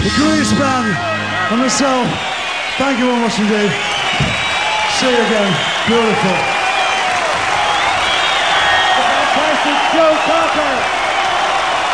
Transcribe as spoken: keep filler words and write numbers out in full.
the greatest band on the soul. Thank you very much indeed. See you again. Beautiful.